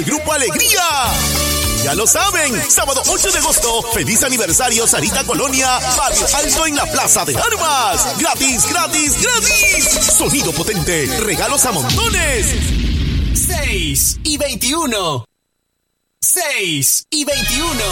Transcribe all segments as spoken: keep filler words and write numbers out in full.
el Grupo Alegría. Ya lo saben, sábado ocho de agosto, feliz aniversario Sarita Colonia, Barrio Alto en la Plaza de Armas. Gratis, gratis, gratis. Sonido potente, regalos a montones. seis y veintiuno. seis y veintiuno.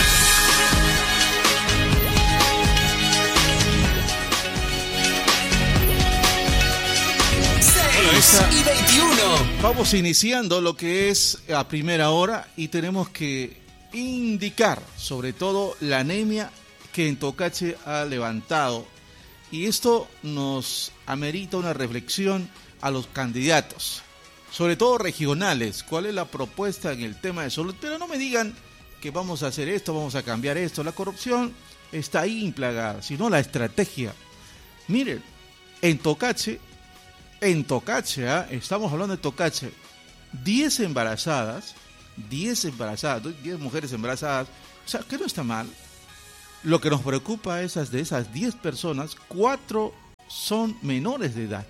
Esa, y veintiuno. Vamos iniciando lo que es a primera hora y tenemos que indicar sobre todo la anemia que en Tocache ha levantado, y esto nos amerita una reflexión a los candidatos, sobre todo regionales. ¿Cuál es la propuesta en el tema de salud? Pero no me digan que vamos a hacer esto, vamos a cambiar esto. La corrupción está ahí implagada, sino la estrategia. Miren, en Tocache En Tocache, ¿eh? Estamos hablando de Tocache, diez embarazadas, diez embarazadas, diez mujeres embarazadas, o sea, que no está mal. Lo que nos preocupa es que de esas diez personas, cuatro son menores de edad.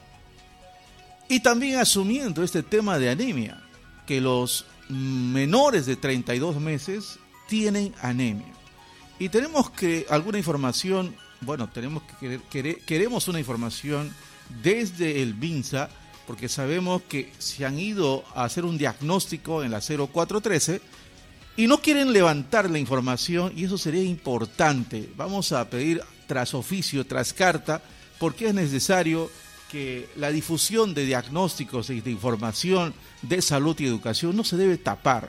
Y también asumiendo este tema de anemia, que los menores de treinta y dos meses tienen anemia. Y tenemos que, alguna información, bueno, tenemos que querer, queremos una información desde el MINSA, porque sabemos que se han ido a hacer un diagnóstico en la cero cuatro trece y no quieren levantar la información, y eso sería importante. Vamos a pedir tras oficio, tras carta, porque es necesario que la difusión de diagnósticos y de información de salud y educación no se debe tapar.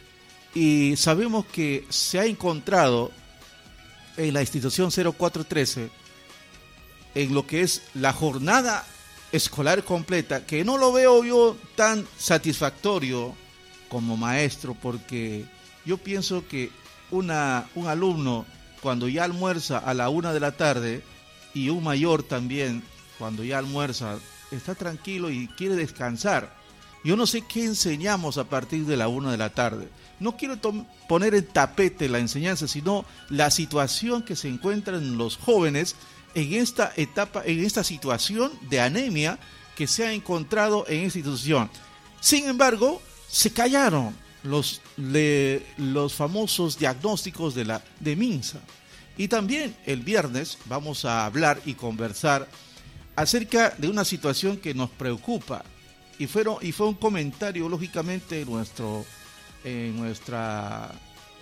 Y sabemos que se ha encontrado en la institución cero cuatro trece, en lo que es la jornada escolar completa, que no lo veo yo tan satisfactorio como maestro, porque yo pienso que una, un alumno cuando ya almuerza a la una de la tarde, y un mayor también cuando ya almuerza, está tranquilo y quiere descansar. Yo no sé qué enseñamos a partir de la una de la tarde. No quiero poner en tapete la enseñanza, sino la situación que se encuentran los jóvenes en esta etapa, en esta situación de anemia que se ha encontrado en esta institución. Sin embargo, se callaron los, le, los famosos diagnósticos de la de MINSA. Y también el viernes vamos a hablar y conversar acerca de una situación que nos preocupa, y fueron y fue un comentario lógicamente en nuestro en nuestras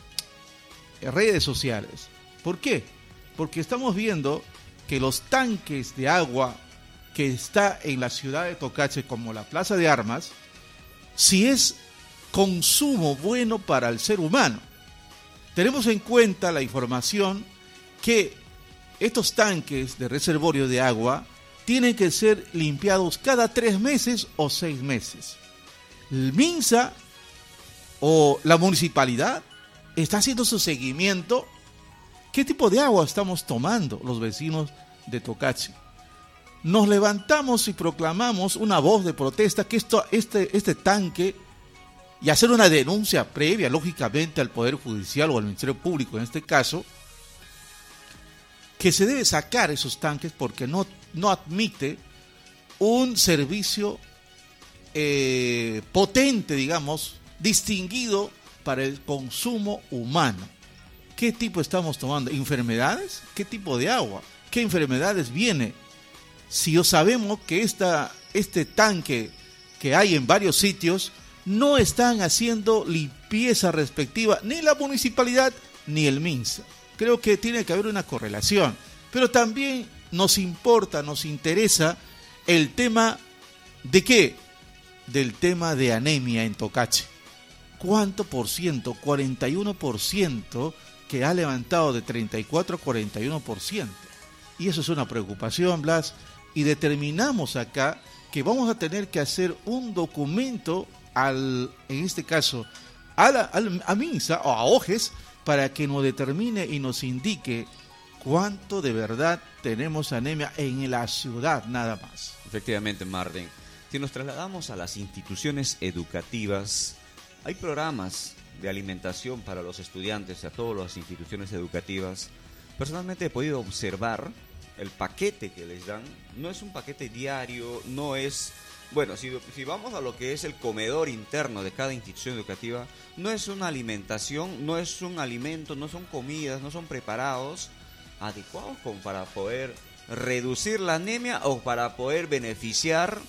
redes sociales. ¿Por qué? Porque estamos viendo que los tanques de agua que está en la ciudad de Tocache, como la Plaza de Armas, si es consumo bueno para el ser humano. Tenemos en cuenta la información que estos tanques de reservorio de agua tienen que ser limpiados cada tres meses o seis meses. El MINSA o la municipalidad está haciendo su seguimiento. ¿Qué tipo de agua estamos tomando los vecinos de Tocache? Nos levantamos y proclamamos una voz de protesta que esto, este, este tanque, y hacer una denuncia previa, lógicamente, al Poder Judicial o al Ministerio Público en este caso, que se debe sacar esos tanques porque no, no admite un servicio eh, potente, digamos, distinguido para el consumo humano. ¿Qué tipo estamos tomando? ¿Enfermedades? ¿Qué tipo de agua? ¿Qué enfermedades viene? Si yo sabemos que esta, este tanque que hay en varios sitios no están haciendo limpieza respectiva, ni la municipalidad ni el MINSA. Creo que tiene que haber una correlación. Pero también nos importa, nos interesa el tema de ¿qué? Del tema de anemia en Tocache. ¿Cuánto por ciento? cuarenta y uno por ciento que ha levantado de treinta y cuatro a cuarenta y uno por ciento. Y eso es una preocupación, Blas. Y determinamos acá que vamos a tener que hacer un documento, al, en este caso, a, la, al, a MINSA o a OJES, para que nos determine y nos indique cuánto de verdad tenemos anemia en la ciudad, nada más. Efectivamente, Marden. Si nos trasladamos a las instituciones educativas, hay programas de alimentación para los estudiantes, a todas las instituciones educativas. Personalmente he podido observar el paquete que les dan. No es un paquete diario, no es Bueno, si, si vamos a lo que es el comedor interno de cada institución educativa, no es una alimentación, no es un alimento, no son comidas, no son preparados adecuados como para poder reducir la anemia o para poder beneficiar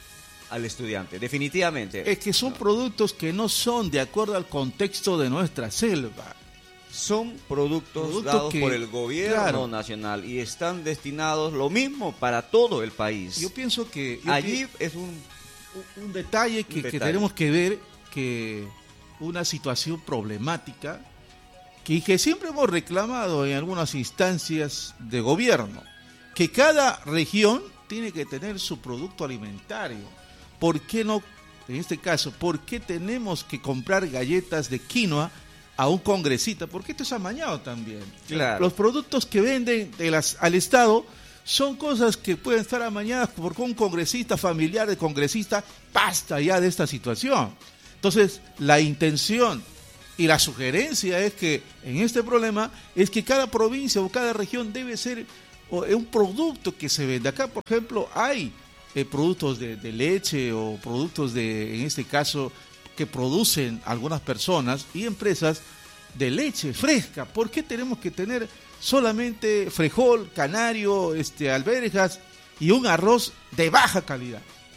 al estudiante, definitivamente. Es que son no. productos que no son de acuerdo al contexto de nuestra selva. Son productos Productos dados que, por el gobierno claro, nacional y están destinados lo mismo para todo el país. Yo pienso que... Yo Allí pi- es un... un, un detalle, que, Un que detalle. tenemos que ver, que una situación problemática que, que siempre hemos reclamado en algunas instancias de gobierno, que cada región tiene que tener su producto alimentario. ¿Por qué no, en este caso, por qué tenemos que comprar galletas de quinoa a un congresista? Porque esto es amañado también. Claro. Los productos que venden de las, al Estado son cosas que pueden estar amañadas porque un congresista, familiar de congresista, basta ya de esta situación. Entonces, la intención y la sugerencia es que en este problema es que cada provincia o cada región debe ser o, un producto que se vende. Acá, por ejemplo, hay eh, productos de, de leche o productos de, en este caso, que producen algunas personas y empresas de leche fresca. ¿Por qué tenemos que tener solamente frijol, canario, este, alberjas y un arroz de baja calidad?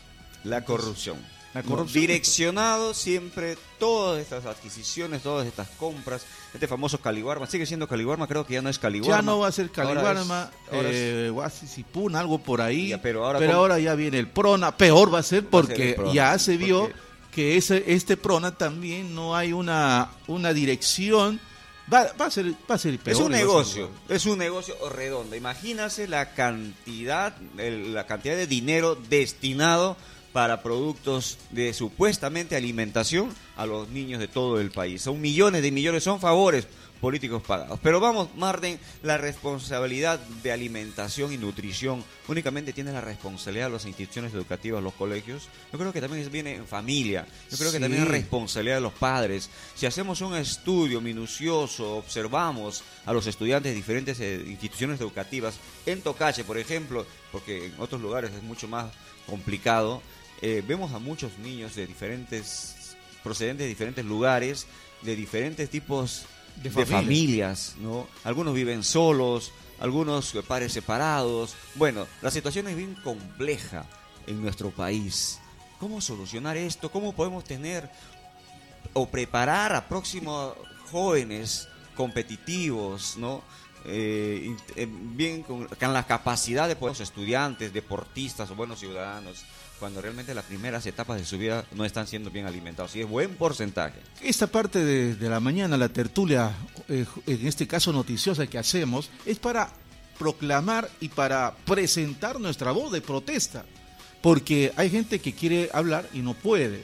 La corrupción. La corrupción. Direccionado siempre todas estas adquisiciones, todas estas compras. Este famoso Caliwarma, sigue siendo Caliwarma, creo que ya no es Caliwarma. Ya no va a ser Caliwarma, Ahora es- ahora es- eh, Guasisipún, algo por ahí. Ya, pero ahora pero con- ahora ya viene el Prona. Peor va a ser Va a porque ser el Prona, ya se vio porque- que ese, este Prona también no hay una, una dirección. Va, va a ser, va a ser peor. Es un y va a ser negocio, igual. es un negocio redondo. Imagínase la cantidad, el- la cantidad de dinero destinado para productos de supuestamente alimentación a los niños de todo el país. Son millones de millones, son favores políticos pagados. Pero vamos, Marden, la responsabilidad de alimentación y nutrición únicamente tiene la responsabilidad de las instituciones educativas, los colegios. Yo creo que también viene en familia. Yo creo que Sí. también es responsabilidad de los padres. Si hacemos un estudio minucioso, observamos a los estudiantes de diferentes eh, instituciones educativas, en Tocache, por ejemplo, porque en otros lugares es mucho más complicado, eh, vemos a muchos niños de diferentes, procedentes de diferentes lugares, de diferentes tipos De de, familia. familias, ¿no? Algunos viven solos, algunos eh, padres separados. Bueno, la situación es bien compleja en nuestro país. ¿Cómo solucionar esto? ¿Cómo podemos tener o preparar a próximos jóvenes competitivos, ¿no? Eh, in- eh, bien con, con la capacidad de poder ser estudiantes, deportistas o buenos ciudadanos, cuando realmente las primeras etapas de su vida no están siendo bien alimentados? Y es buen porcentaje. Esta parte de, de la mañana, la tertulia, eh, en este caso noticiosa que hacemos, es para proclamar y para presentar nuestra voz de protesta. Porque hay gente que quiere hablar y no puede.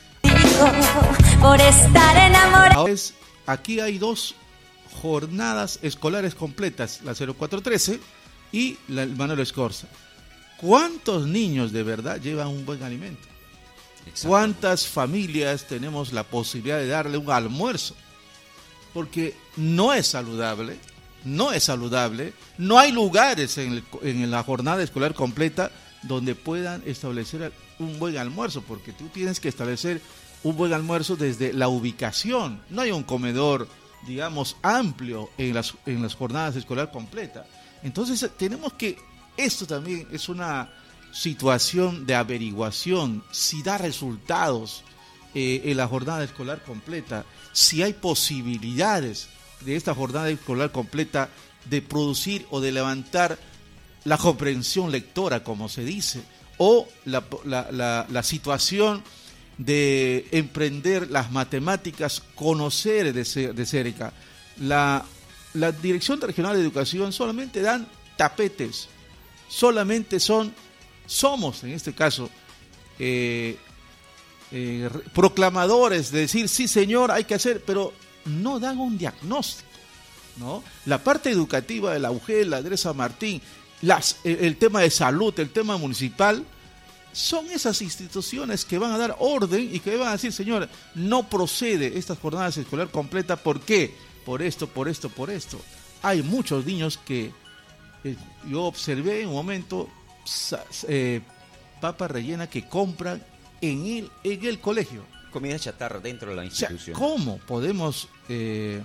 Por estar enamorado. Ahora es, aquí hay dos jornadas escolares completas, la cero cuatro trece y la Manuel Escorza. ¿Cuántos niños de verdad llevan un buen alimento? ¿Cuántas familias tenemos la posibilidad de darle un almuerzo? Porque no es saludable, no es saludable, no hay lugares en, el- en la jornada escolar completa donde puedan establecer un buen almuerzo, porque tú tienes que establecer un buen almuerzo desde la ubicación. No hay un comedor, digamos, amplio en las, en las jornadas escolar completa. Entonces tenemos que, esto también es una situación de averiguación, si da resultados eh, en la jornada escolar completa, si hay posibilidades de esta jornada escolar completa de producir o de levantar la comprensión lectora, como se dice, o la, la, la, la situación de emprender las matemáticas, conocer de, ce- de cerca. La, la Dirección Regional de Educación solamente dan tapetes, solamente son, somos en este caso, eh, eh, re- proclamadores de decir, sí señor, hay que hacer, pero no dan un diagnóstico, ¿no? La parte educativa de la U G E L, la Adresa Martín, las, el, el tema de salud, el tema municipal, son esas instituciones que van a dar orden y que van a decir, señor, no procede estas jornadas escolar completa, ¿por qué? Por esto, por esto, por esto. Hay muchos niños que eh, yo observé en un momento sa- eh, papa rellena que compran en el, en el colegio. Comida chatarra dentro de la O sea, institución. ¿cómo podemos eh,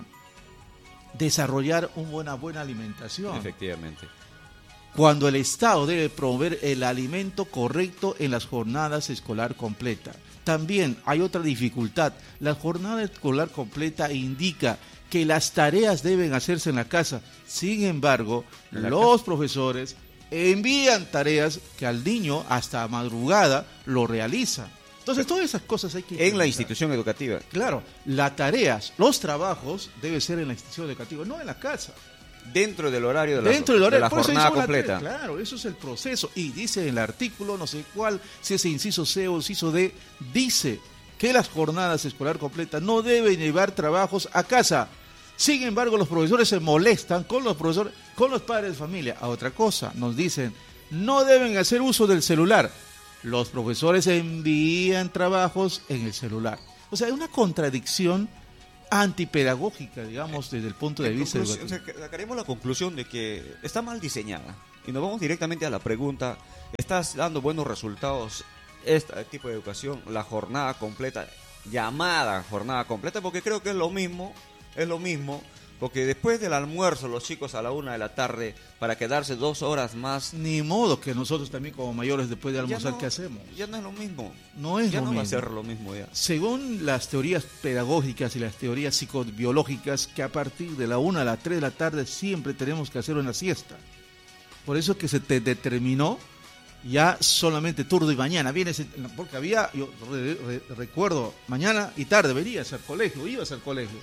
desarrollar una buena, buena alimentación? Efectivamente. Cuando el Estado debe promover el alimento correcto en las jornadas escolar completa. También hay otra dificultad. La jornada escolar completa indica que las tareas deben hacerse en la casa. Sin embargo, En la los casa. profesores envían tareas que al niño hasta madrugada lo realiza. Entonces, todas esas cosas hay que En la implementar. institución educativa. Claro, las tareas, los trabajos deben ser en la institución educativa, no en la casa. Dentro del horario de la, Dentro del horario, de la por eso jornada hizo una completa. tarea, claro, eso es el proceso. Y dice en el artículo, no sé cuál, si es inciso C o inciso D, dice que las jornadas escolar completas no deben llevar trabajos a casa. Sin embargo, los profesores se molestan con los profesores, con los padres de familia. A otra cosa, nos dicen, no deben hacer uso del celular. Los profesores envían trabajos en el celular. O sea, hay una contradicción antipedagógica, digamos, desde el punto de En vista conclusión, educativo. o sea, sacaremos la conclusión de que está mal diseñada. Y nos vamos directamente a la pregunta, ¿estás dando buenos resultados este tipo de educación, la jornada completa, llamada jornada completa? Porque creo que es lo mismo, es lo mismo, porque después del almuerzo los chicos a la una de la tarde para quedarse dos horas más, Ni modo que nosotros también como mayores después de ya almorzar, no- ¿qué hacemos? Ya no es lo mismo. No es ya lo no va a mismo. ser lo mismo ya. Según las teorías pedagógicas y las teorías psicobiológicas, que a partir de la una a las tres de la tarde siempre tenemos que hacer una siesta. Por eso que se te determinó ya solamente turno y mañana. Vienes, en- porque había, yo re- re- recuerdo, mañana y tarde venías al colegio, ibas al colegio.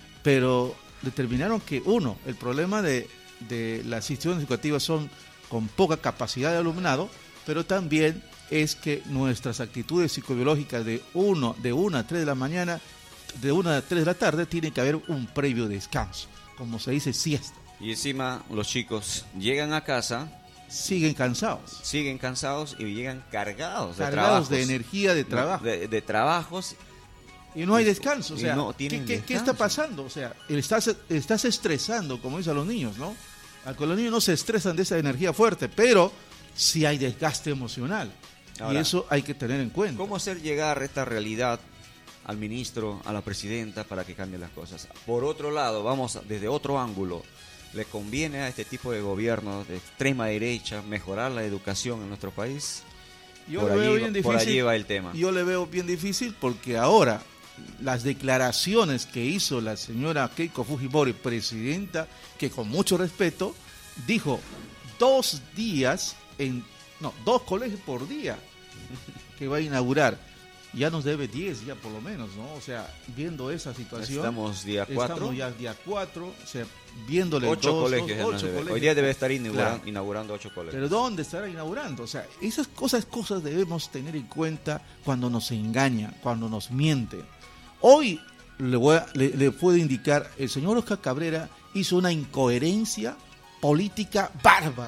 Pero determinaron que, uno, el problema de, de las instituciones educativas son con poca capacidad de alumnado, pero también es que nuestras actitudes psicobiológicas de uno, de una a tres de la mañana, de una a tres de la tarde, tiene que haber un previo descanso, como se dice siesta. Y encima los chicos llegan a casa, Siguen cansados, siguen cansados y llegan cargados de cargados trabajos. de energía de trabajo. De, de trabajos. Y no hay descanso, o Y sea, no ¿qué, tienen qué- qué descanso. está pasando? O sea, estás, estás estresando, como dicen los niños, ¿no? A que los niños no se estresan de esa energía fuerte, pero sí hay desgaste emocional. Ahora, y eso hay que tener en cuenta. ¿Cómo hacer llegar esta realidad al ministro, a la presidenta, para que cambien las cosas? Por otro lado, vamos desde otro ángulo. ¿Le conviene a este tipo de gobiernos de extrema derecha mejorar la educación en nuestro país? Yo por le veo allí, bien por difícil. allí va el tema. Yo le veo bien difícil porque ahora las declaraciones que hizo la señora Keiko Fujimori, presidenta, que con mucho respeto, dijo dos días, en no, dos colegios por día que va a inaugurar. Ya nos debe diez, ya por lo menos, ¿no? O sea, viendo esa situación. Estamos día cuatro. Estamos ya día cuatro, o sea, viéndole Ocho dos, colegios. dos, ya nos ocho debe. colegios. Hoy día debe estar inaugurando, Claro. inaugurando ocho colegios. Pero ¿dónde estará inaugurando? O sea, esas cosas, cosas debemos tener en cuenta cuando nos engañan, cuando nos mienten. Hoy le, voy a- le, le puedo indicar, el señor Oscar Cabrera hizo una incoherencia política bárbara.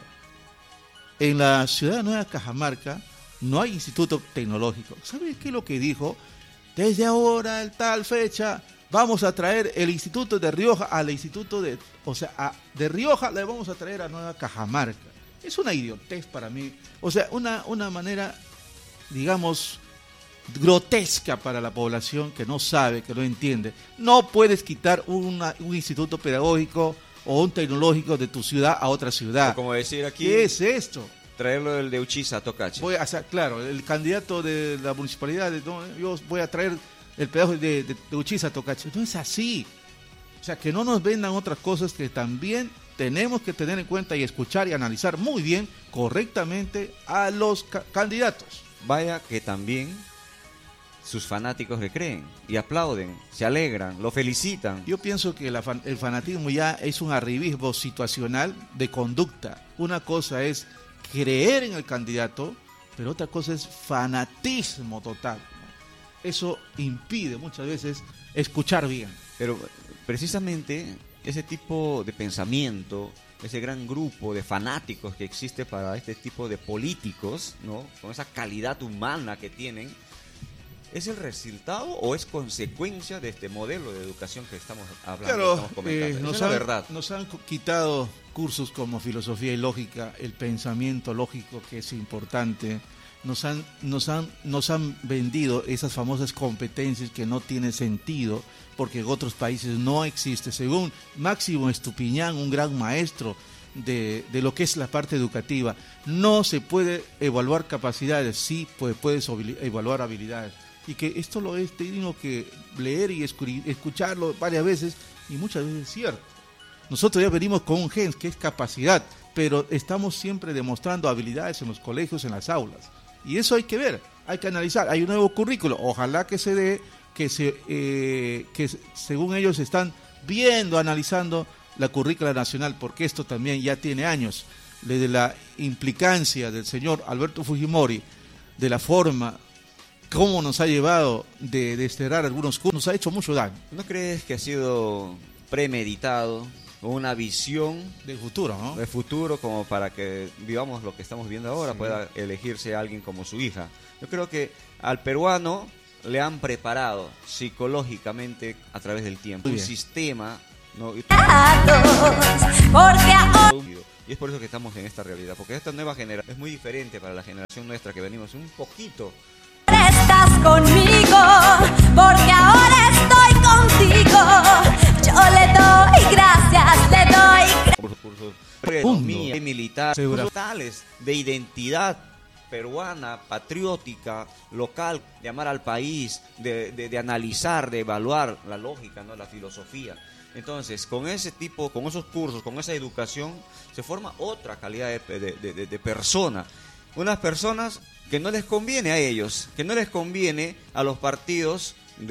En la ciudad de Nueva Cajamarca no hay instituto tecnológico. ¿Sabes qué es lo que dijo? Desde ahora, en tal fecha, vamos a traer el instituto de Rioja al instituto de... O sea, a- de Rioja le vamos a traer a Nueva Cajamarca. Es una idiotez para mí. O sea, una, una manera, digamos, grotesca para la población que no sabe, que no entiende. No puedes quitar una- un instituto pedagógico o un tecnológico de tu ciudad a otra ciudad. O como decir aquí, ¿Qué es esto? traerlo del de Uchiza a Tocache. Voy a, o sea, claro, el candidato de la municipalidad, de- no, yo voy a traer el pedazo de, de, de Uchiza a Tocache. No es así. O sea, que no nos vendan otras cosas que también tenemos que tener en cuenta y escuchar y analizar muy bien, correctamente, a los ca- candidatos. Vaya que también sus fanáticos le creen y aplauden, se alegran, lo felicitan. Yo pienso que la fan- el fanatismo ya es un arribismo situacional de conducta. Una cosa es creer en el candidato, pero otra cosa es fanatismo total, ¿no? Eso impide muchas veces escuchar bien. Pero precisamente ese tipo de pensamiento, ese gran grupo de fanáticos que existe para este tipo de políticos, ¿no? Con esa calidad humana que tienen, ¿es el resultado o es consecuencia de este modelo de educación que estamos hablando, Claro, estamos comentando? eh, Esa nos, es la han, verdad. nos han quitado cursos como filosofía y lógica, el pensamiento lógico que es importante, nos han, nos han, nos han vendido esas famosas competencias que no tienen sentido, porque en otros países no existe. Según Máximo Estupiñán, un gran maestro de, de lo que es la parte educativa, no se puede evaluar capacidades, sí pues puedes evaluar habilidades. Y que esto lo he tenido que leer y escucharlo varias veces, y muchas veces es cierto. Nosotros ya venimos con un gen que es capacidad, pero estamos siempre demostrando habilidades en los colegios, en las aulas. Y eso hay que ver, hay que analizar. Hay un nuevo currículo, ojalá que se dé, que, se, eh, que según ellos están viendo, analizando la currícula nacional, porque esto también ya tiene años, desde la implicancia del señor Alberto Fujimori, de la forma, cómo nos ha llevado de desterrar algunos cursos, nos ha hecho mucho daño. ¿No crees que ha sido premeditado, una visión del futuro, ¿no? De futuro, como para que vivamos lo que estamos viendo ahora, sí, pueda elegirse a alguien como su hija? Yo creo que al peruano le han preparado psicológicamente a través del tiempo un sistema, ¿no? Y es por eso que estamos en esta realidad, porque esta nueva generación es muy diferente para la generación nuestra, que venimos un poquito. Estás conmigo, porque ahora estoy contigo. Yo le doy gracias, le doy Cursos, cursos de economía, militar, cursos totales de identidad peruana, patriótica, local, de amar al país, de, de, de analizar, de evaluar la lógica, ¿no? La filosofía. Entonces, con ese tipo, con esos cursos, con esa educación, se forma otra calidad de, de, de, de persona. Unas personas que no les conviene a ellos, que no les conviene a los partidos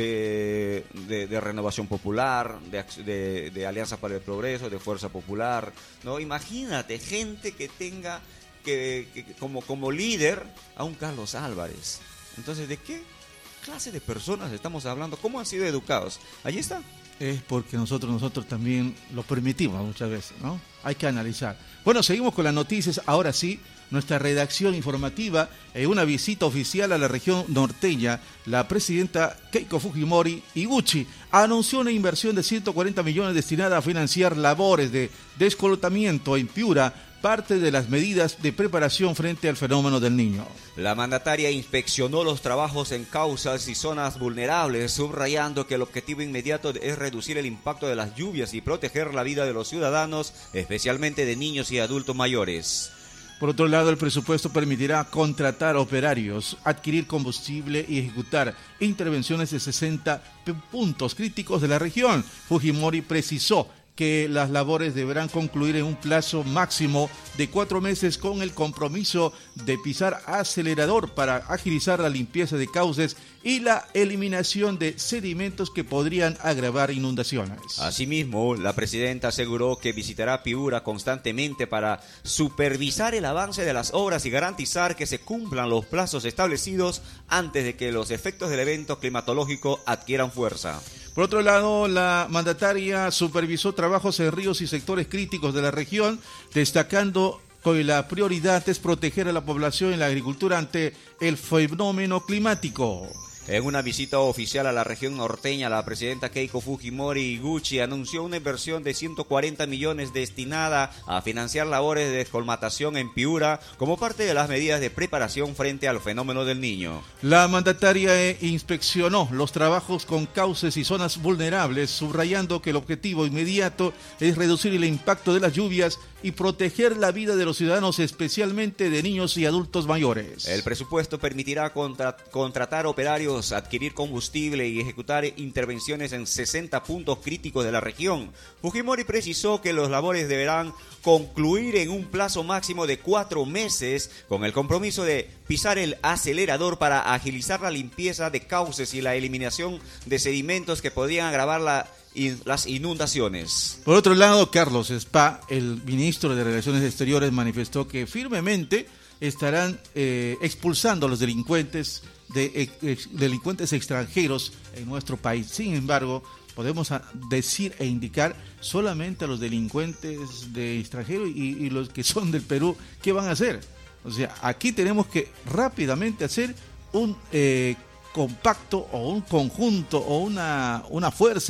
de, de, de Renovación Popular, de, de, de Alianza para el Progreso, de Fuerza Popular, ¿no? Imagínate, gente que tenga que, que como, como líder a un Carlos Álvarez. Entonces, ¿de qué clase de personas estamos hablando? ¿Cómo han sido educados? Allí está. Es porque nosotros nosotros también lo permitimos muchas veces, ¿no? Hay que analizar. Bueno, seguimos con las noticias. Ahora sí, nuestra redacción informativa, en una visita oficial a la región norteña, la presidenta Keiko Fujimori Iguchi anunció una inversión de ciento cuarenta millones destinada a financiar labores de descolotamiento en Piura, parte de las medidas de preparación frente al fenómeno del Niño. La mandataria inspeccionó los trabajos en causas y zonas vulnerables, subrayando que el objetivo inmediato es reducir el impacto de las lluvias y proteger la vida de los ciudadanos, especialmente de niños y adultos mayores. Por otro lado, el presupuesto permitirá contratar operarios, adquirir combustible y ejecutar intervenciones de sesenta puntos críticos de la región. Fujimori precisó que las labores deberán concluir en un plazo máximo de cuatro meses con el compromiso de pisar acelerador para agilizar la limpieza de cauces y la eliminación de sedimentos que podrían agravar inundaciones. Asimismo, la presidenta aseguró que visitará Piura constantemente para supervisar el avance de las obras y garantizar que se cumplan los plazos establecidos antes de que los efectos del evento climatológico adquieran fuerza. Por otro lado, la mandataria supervisó trabajos en ríos y sectores críticos de la región, destacando que la prioridad es proteger a la población y la agricultura ante el fenómeno climático. En una visita oficial a la región norteña, la presidenta Keiko Fujimori Iguchi anunció una inversión de ciento cuarenta millones destinada a financiar labores de descolmatación en Piura como parte de las medidas de preparación frente al fenómeno del Niño. La mandataria inspeccionó los trabajos con cauces y zonas vulnerables, subrayando que el objetivo inmediato es reducir el impacto de las lluvias y proteger la vida de los ciudadanos, especialmente de niños y adultos mayores. El presupuesto permitirá contra- contratar operarios, adquirir combustible y ejecutar intervenciones en sesenta puntos críticos de la región. Fujimori precisó que los labores deberán concluir en un plazo máximo de cuatro meses con el compromiso de pisar el acelerador para agilizar la limpieza de cauces y la eliminación de sedimentos que podrían agravar la las inundaciones. Por otro lado, Carlos Spa, el ministro de Relaciones Exteriores, manifestó que firmemente estarán eh, expulsando a los delincuentes de ex, delincuentes extranjeros en nuestro país. Sin embargo, podemos decir e indicar solamente a los delincuentes de extranjeros y, y los que son del Perú, ¿qué van a hacer? O sea, aquí tenemos que rápidamente hacer un eh, compacto o un conjunto o una, una fuerza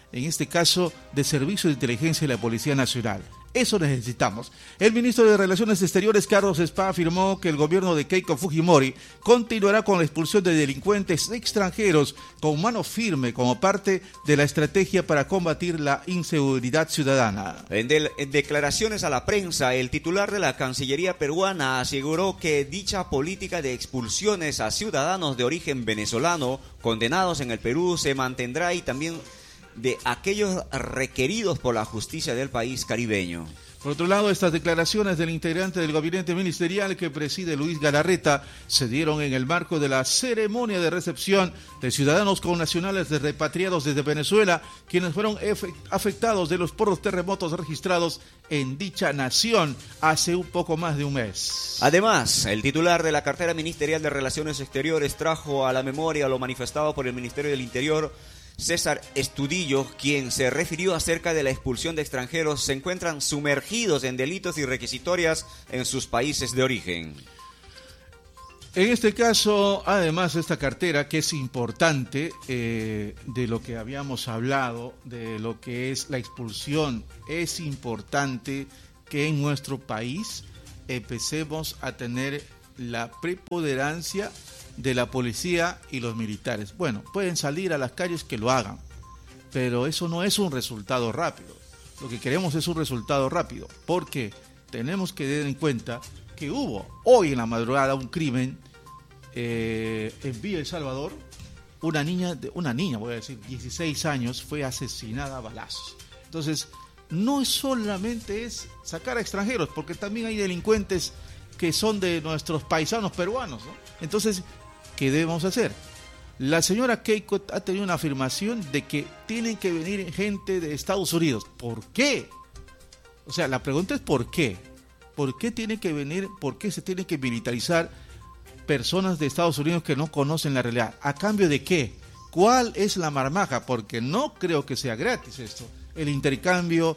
en este caso de Servicio de Inteligencia de la Policía Nacional. Eso necesitamos. El ministro de Relaciones Exteriores, Carlos Spa, afirmó que el gobierno de Keiko Fujimori continuará con la expulsión de delincuentes extranjeros con mano firme como parte de la estrategia para combatir la inseguridad ciudadana. En, de, en declaraciones a la prensa, el titular de la Cancillería peruana aseguró que dicha política de expulsiones a ciudadanos de origen venezolano condenados en el Perú se mantendrá y también de aquellos requeridos por la justicia del país caribeño. Por otro lado, estas declaraciones del integrante del gabinete ministerial que preside Luis Galarreta se dieron en el marco de la ceremonia de recepción de ciudadanos connacionales de repatriados desde Venezuela, quienes fueron afectados de los por los terremotos registrados en dicha nación hace un poco más de un mes. Además, el titular de la cartera ministerial de Relaciones Exteriores trajo a la memoria lo manifestado por el Ministerio del Interior, César Estudillo, quien se refirió acerca de la expulsión de extranjeros, se encuentran sumergidos en delitos y requisitorias en sus países de origen. En este caso, además, esta cartera que es importante, eh, de lo que habíamos hablado, de lo que es la expulsión, es importante que en nuestro país empecemos a tener la preponderancia de la policía y los militares. Bueno, pueden salir a las calles, que lo hagan, pero eso no es un resultado rápido. Lo que queremos es un resultado rápido, porque tenemos que tener en cuenta que hubo hoy en la madrugada un crimen eh, en Villa El Salvador. Una niña, una niña, voy a decir, dieciséis años, fue asesinada a balazos. Entonces, no solamente es sacar a extranjeros, porque también hay delincuentes que son de nuestros paisanos peruanos, ¿no? Entonces, ¿qué debemos hacer? La señora Keiko ha tenido una afirmación de que tienen que venir gente de Estados Unidos. ¿Por qué? O sea, la pregunta es ¿por qué? ¿Por qué tiene que venir, por qué se tienen que militarizar personas de Estados Unidos que no conocen la realidad? ¿A cambio de qué? ¿Cuál es la marmaja? Porque no creo que sea gratis esto. El intercambio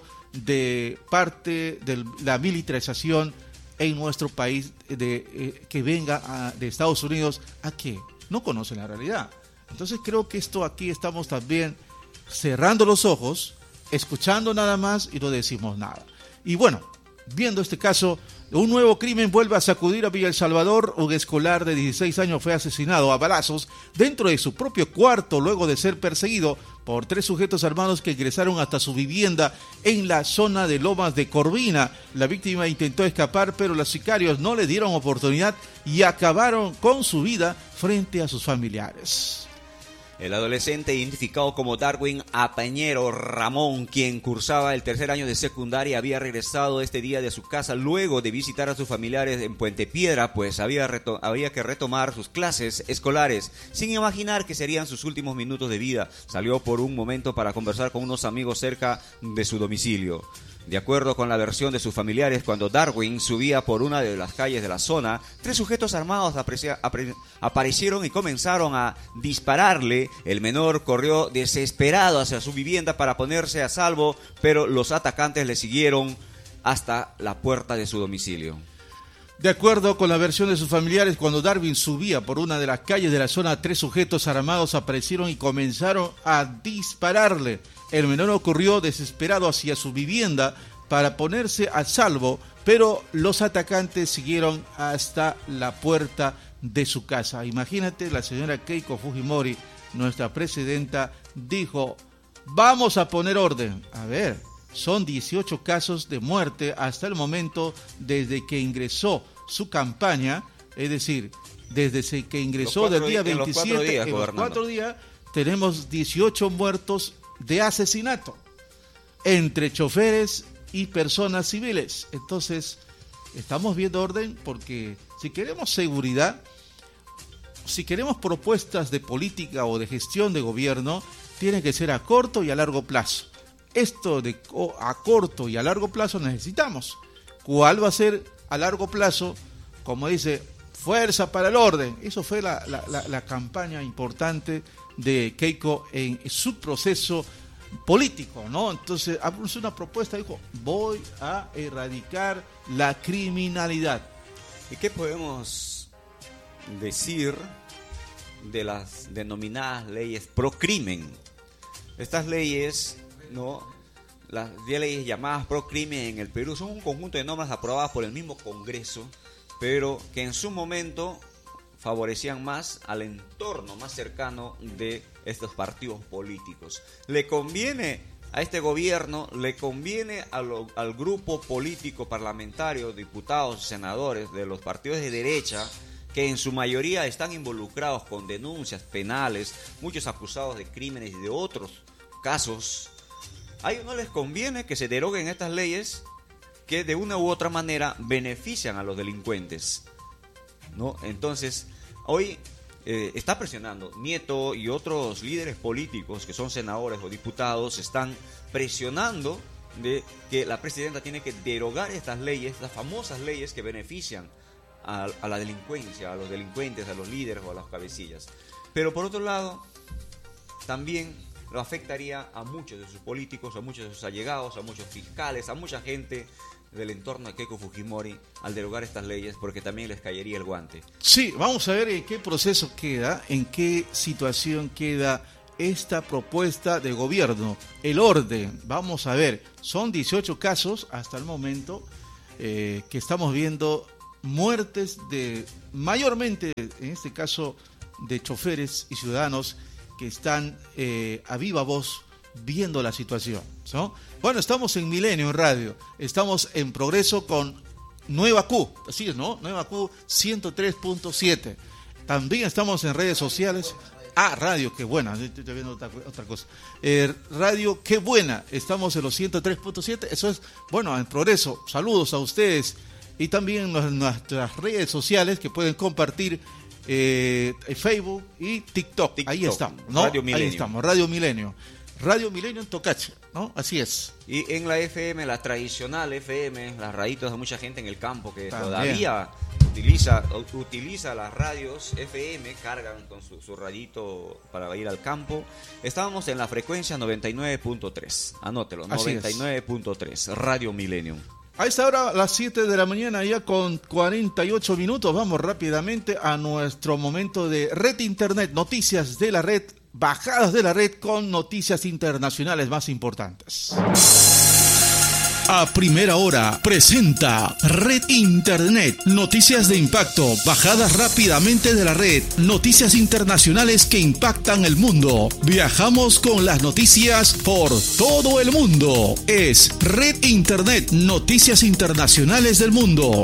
de parte de la militarización en nuestro país, de eh, que venga a, de Estados Unidos, ¿a qué? No conocen la realidad. Entonces creo que esto aquí estamos también cerrando los ojos, escuchando nada más y no decimos nada. Y bueno, viendo este caso, un nuevo crimen vuelve a sacudir a Villa El Salvador. Un escolar de dieciséis años fue asesinado a balazos dentro de su propio cuarto luego de ser perseguido por tres sujetos armados que ingresaron hasta su vivienda en la zona de Lomas de Corvina. La víctima intentó escapar, pero los sicarios no le dieron oportunidad y acabaron con su vida frente a sus familiares. El adolescente, identificado como Darwin Apañero Ramón, quien cursaba el tercer año de secundaria, había regresado este día de su casa luego de visitar a sus familiares en Puente Piedra, pues había, reto- había que retomar sus clases escolares, sin imaginar que serían sus últimos minutos de vida. Salió por un momento para conversar con unos amigos cerca de su domicilio. De acuerdo con la versión de sus familiares, cuando Darwin subía por una de las calles de la zona, tres sujetos armados aprecia, apre, aparecieron y comenzaron a dispararle. El menor corrió desesperado hacia su vivienda para ponerse a salvo, pero los atacantes le siguieron hasta la puerta de su domicilio. De acuerdo con la versión de sus familiares, cuando Darwin subía por una de las calles de la zona, tres sujetos armados aparecieron y comenzaron a dispararle. El menor corrió desesperado hacia su vivienda para ponerse a salvo, pero los atacantes siguieron hasta la puerta de su casa. Imagínate, la señora Keiko Fujimori, nuestra presidenta, dijo, vamos a poner orden. A ver, son dieciocho casos de muerte hasta el momento desde que ingresó su campaña, es decir, desde que ingresó del día días, veintisiete, en los cuatro días, en los cuatro días tenemos dieciocho muertos de asesinato entre choferes y personas civiles. Entonces, estamos viendo orden porque si queremos seguridad, si queremos propuestas de política o de gestión de gobierno, tiene que ser a corto y a largo plazo. Esto de a corto y a largo plazo necesitamos. ¿Cuál va a ser a largo plazo? Como dice, fuerza para el orden. Eso fue la, la, la, la campaña importante de Keiko en su proceso político, ¿no? Entonces, hizo una propuesta, dijo, voy a erradicar la criminalidad. ¿Y qué podemos decir de las denominadas leyes pro crimen? Estas leyes, ¿no? Las diez leyes llamadas pro crimen en el Perú son un conjunto de normas aprobadas por el mismo Congreso, pero que en su momento favorecían más al entorno más cercano de estos partidos políticos. Le conviene a este gobierno, le conviene a lo, al grupo político parlamentario, diputados, senadores de los partidos de derecha, que en su mayoría están involucrados con denuncias penales, muchos acusados de crímenes y de otros casos. A ellos no les conviene que se deroguen estas leyes que de una u otra manera benefician a los delincuentes, ¿no? Entonces, hoy eh, está presionando Nieto y otros líderes políticos que son senadores o diputados, están presionando de que la presidenta tiene que derogar estas leyes, las famosas leyes que benefician a, a la delincuencia, a los delincuentes, a los líderes o a las cabecillas. Pero por otro lado, también lo afectaría a muchos de sus políticos, a muchos de sus allegados, a muchos fiscales, a mucha gente del entorno de Keiko Fujimori al derogar estas leyes, porque también les caería el guante. Sí, vamos a ver en qué proceso queda, en qué situación queda esta propuesta de gobierno, el orden. Vamos a ver, son dieciocho casos hasta el momento eh, que estamos viendo muertes de, mayormente en este caso, de choferes y ciudadanos que están eh, a viva voz viendo la situación, ¿no? Bueno, estamos en Milenio en Radio, estamos en Progreso con Nueva Q, así es, ¿no? Nueva Q ciento tres punto siete. También estamos en redes sociales. Ah, Radio, qué buena, estoy viendo otra, otra cosa. Eh, Radio, qué buena, estamos en los ciento tres punto siete, eso es, bueno, en Progreso. Saludos a ustedes y también en nuestras redes sociales que pueden compartir. Eh, Facebook y TikTok. TikTok, ahí estamos, ¿no? Radio Milenio. Ahí estamos, Radio Milenio. Radio Milenio en Tocache, ¿no? Así es. Y en la F M, la tradicional F M, las raditos de mucha gente en el campo que también todavía utiliza, utiliza las radios F M, cargan con su, su rayito para ir al campo. Estábamos en la frecuencia noventa y nueve punto tres. Anótelo, noventa y nueve punto tres, Radio Milenio. A esta hora, a las siete de la mañana, ya con cuarenta y ocho minutos, vamos rápidamente a nuestro momento de Red Internet, noticias de la red, bajadas de la red con noticias internacionales más importantes. A primera hora presenta Red Internet, noticias de impacto, bajadas rápidamente de la red, noticias internacionales que impactan el mundo. Viajamos con las noticias por todo el mundo. Es Red Internet, noticias internacionales del mundo.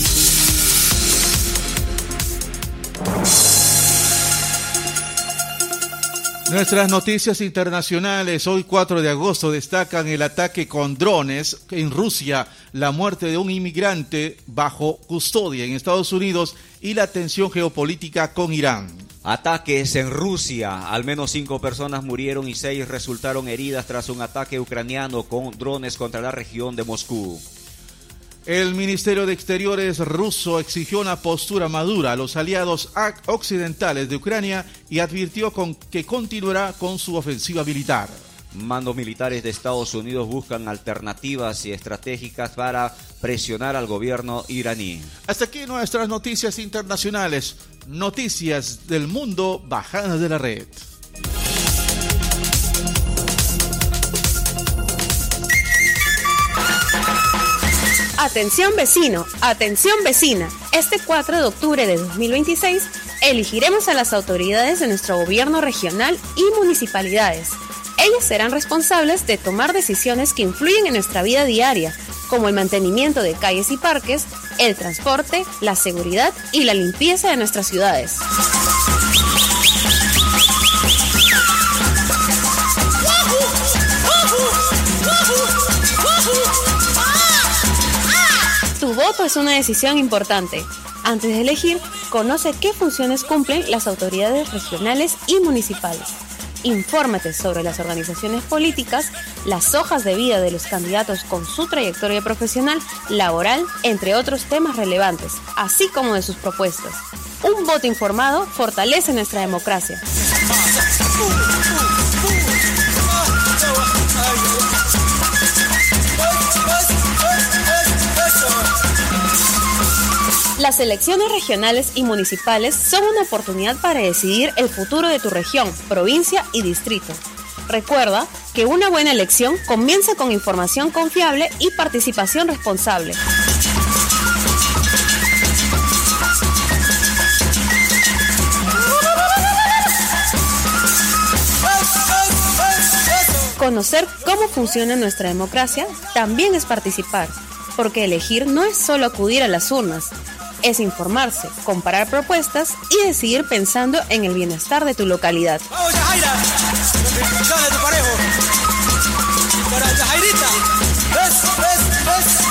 Nuestras noticias internacionales, hoy cuatro de agosto, destacan el ataque con drones en Rusia, la muerte de un inmigrante bajo custodia en Estados Unidos y la tensión geopolítica con Irán. Ataques en Rusia, al menos cinco personas murieron y seis resultaron heridas tras un ataque ucraniano con drones contra la región de Moscú. El Ministerio de Exteriores ruso exigió una postura madura a los aliados occidentales de Ucrania y advirtió con que continuará con su ofensiva militar. Mandos militares de Estados Unidos buscan alternativas y estratégicas para presionar al gobierno iraní. Hasta aquí nuestras noticias internacionales, noticias del mundo bajadas de la red. Atención vecino, atención vecina. Este cuatro de octubre de dos mil veintiséis elegiremos a las autoridades de nuestro gobierno regional y municipalidades. Ellas serán responsables de tomar decisiones que influyen en nuestra vida diaria, como el mantenimiento de calles y parques, el transporte, la seguridad y la limpieza de nuestras ciudades. Tu voto es una decisión importante. Antes de elegir, conoce qué funciones cumplen las autoridades regionales y municipales. Infórmate sobre las organizaciones políticas, las hojas de vida de los candidatos con su trayectoria profesional, laboral, entre otros temas relevantes, así como de sus propuestas. Un voto informado fortalece nuestra democracia. Las elecciones regionales y municipales son una oportunidad para decidir el futuro de tu región, provincia y distrito. Recuerda que una buena elección comienza con información confiable y participación responsable. Conocer cómo funciona nuestra democracia también es participar, porque elegir no es solo acudir a las urnas, es informarse, comparar propuestas y decidir pensando en el bienestar de tu localidad. ¡Vamos, Yajaira! ¡Representación de tu parejo! ¡Para Yajairita! ¡Ves, ves, ves,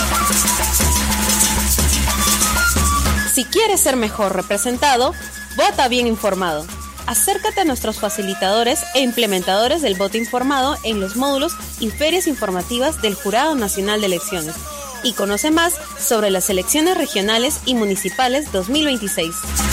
ves! Si quieres ser mejor representado, vota bien informado. Acércate a nuestros facilitadores e implementadores del voto informado en los módulos y ferias informativas del Jurado Nacional de Elecciones y conoce más sobre las elecciones regionales y municipales dos mil veintiséis.